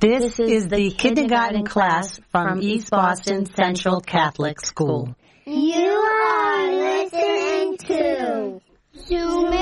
This is the kindergarten class from East Boston Central Catholic School. You